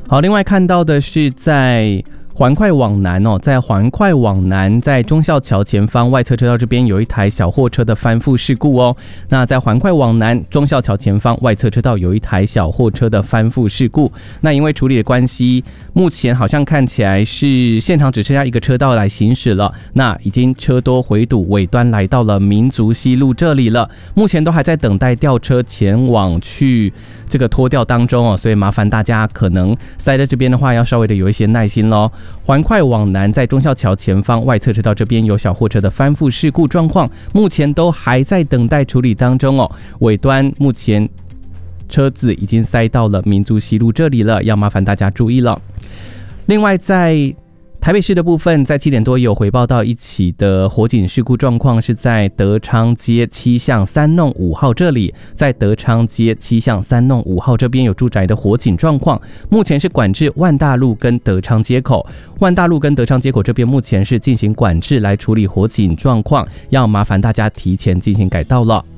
好，另外看到的是在环快往南在环快往南，在忠孝桥前方外侧车道这边有一台小货车的翻覆事故哦。那在环快往南忠孝桥前方外侧车道有一台小货车的翻覆事故。那因为处理的关系，目前好像看起来是现场只剩下一个车道来行驶了。那已经车多回堵，尾端来到了民族西路这里了。目前都还在等待吊车前往去这个拖吊当中哦，所以麻烦大家可能塞在这边的话，要稍微的有一些耐心咯。环快往南，在忠孝桥前方外侧车道这边有小货车的翻覆事故状况，目前都还在等待处理当中哦。尾端目前车子已经塞到了民族西路这里了，要麻烦大家注意了。另外在台北市的部分，在7点多也有回报到一起的火警事故状况，是在德昌街7巷3弄5号这里。在德昌街7巷3弄5号这边有住宅的火警状况，目前是管制万大路跟德昌街口。万大路跟德昌街口这边目前是进行管制来处理火警状况，要麻烦大家提前进行改道了。